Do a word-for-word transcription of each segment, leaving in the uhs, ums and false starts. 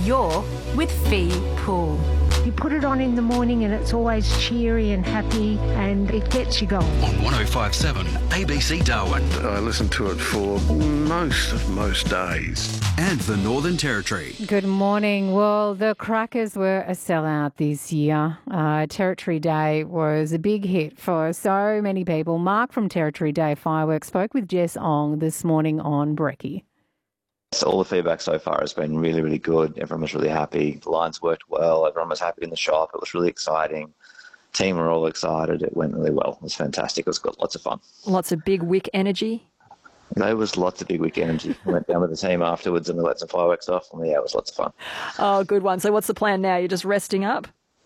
you're with Fee Pool. You put it on in the morning and it's always cheery and happy and it gets you going. On one oh five point seven A B C Darwin. I listen to it for most of most days. And the Northern Territory. Good morning. Well, the Crackers were a sellout this year. Uh, Territory Day was a big hit for so many people. Mark from Territory Day Fireworks spoke with Jess Ong this morning on Brekkie. So all the feedback so far has been really, really good. Everyone was really happy. The lines worked well. Everyone was happy in the shop. It was really exciting. Team were all excited. It went really well. It was fantastic. It was good. Lots of fun. Lots of big wick energy. There was lots of big week energy. We went down with the team afterwards and we let some fireworks off. And yeah, it was lots of fun. Oh, good one. So what's the plan now? You're just resting up?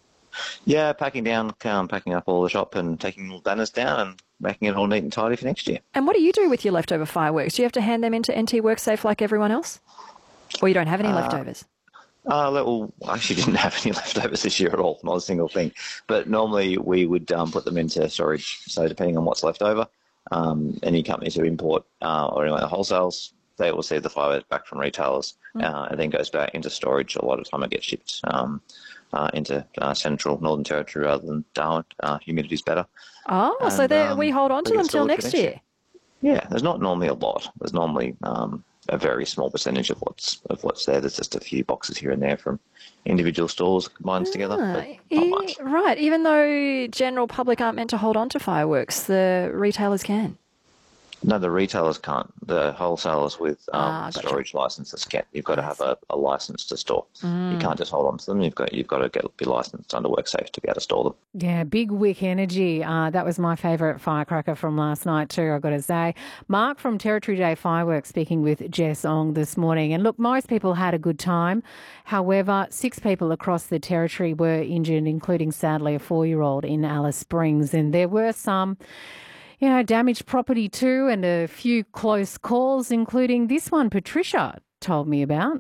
Yeah, packing down, um, packing up all the shop and taking all the banners down and making it all neat and tidy for next year. And what do you do with your leftover fireworks? Do you have to hand them into N T WorkSafe like everyone else? Or you don't have any uh, leftovers? Uh, well, I actually didn't have any leftovers this year at all, not a single thing. But normally we would um, put them into storage. So depending on what's left over, um, any companies who import uh, or anyone that wholesales, they will receive the fireworks back from retailers mm. uh, and then goes back into storage. A lot of the time it gets shipped um, uh, into uh, central Northern Territory rather than Darwin. Uh, humidity's better. Oh, and, so um, we hold on to them till next year? year? Yeah, there's not normally a lot. There's normally um, a very small percentage of what's of what's there. There's just a few boxes here and there from individual stores combined ah, together, but not much. Right, even though general public aren't meant to hold on to fireworks, the retailers can. No, the retailers can't. The wholesalers with um, ah, gotcha. storage licenses can. You've got to have a, a license to store. Mm. You can't just hold on to them. You've got you've got to get be licensed under WorkSafe to be able to store them. Yeah, big wick energy. Uh, that was my favourite firecracker from last night too, I've got to say. Mark from Territory Day Fireworks speaking with Jess Ong this morning. And look, most people had a good time. However, six people across the Territory were injured, including sadly a four-year-old in Alice Springs. And there were some... You know, damaged property too, and a few close calls, including this one Patricia told me about.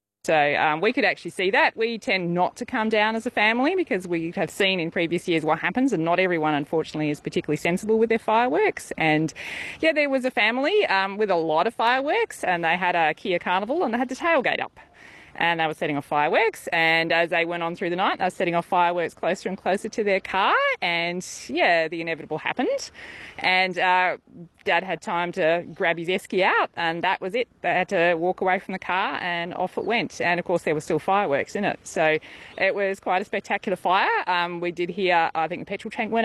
So um, we could actually see that. We tend not to come down as a family because we have seen in previous years what happens, and not everyone, unfortunately, is particularly sensible with their fireworks. And, yeah, there was a family um, with a lot of fireworks, and they had a Kia Carnival, and they had the tailgate up. And they were setting off fireworks, and as they went on through the night, they were setting off fireworks closer and closer to their car, and, yeah, the inevitable happened. And uh, Dad had time to grab his esky out, and that was it. They had to walk away from the car, and off it went. And, of course, there were still fireworks in it. So it was quite a spectacular fire. Um, we did hear, I think the petrol tank went